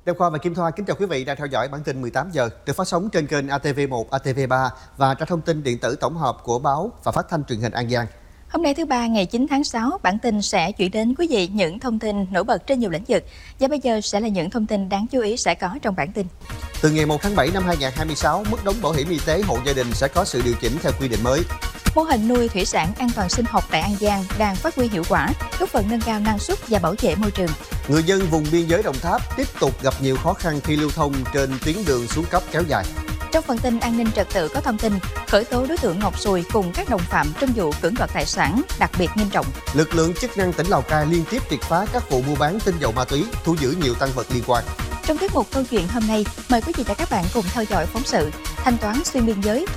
Đăng Khoa và Kim Thoa kính chào quý vị đang theo dõi bản tin 18 giờ được phát sóng trên kênh ATV1, ATV3 và trang thông tin điện tử tổng hợp của báo và phát thanh truyền hình An Giang. Hôm nay thứ Ba ngày 9 tháng 6, bản tin sẽ chuyển đến quý vị những thông tin nổi bật trên nhiều lĩnh vực. Và bây giờ sẽ là những thông tin đáng chú ý sẽ có trong bản tin. Từ ngày 1 tháng 7 năm 2026, mức đóng bảo hiểm y tế hộ gia đình sẽ có sự điều chỉnh theo quy định mới. Mô hình nuôi thủy sản an toàn sinh học tại An Giang đang phát huy hiệu quả, góp phần nâng cao năng suất và bảo vệ môi trường. Người dân vùng biên giới Đồng Tháp tiếp tục gặp nhiều khó khăn khi lưu thông trên tuyến đường xuống cấp kéo dài. Trong phần tin an ninh trật tự có thông tin khởi tố đối tượng Ngọc Sùi cùng các đồng phạm trong vụ cưỡng đoạt tài sản đặc biệt nghiêm trọng. Lực lượng chức năng tỉnh Lào Cai liên tiếp triệt phá các vụ mua bán tinh dầu ma túy, thu giữ nhiều tang vật liên quan. Trong tiết mục câu chuyện hôm nay, mời quý vị và các bạn cùng theo dõi phóng sự thanh toán xuyên biên giới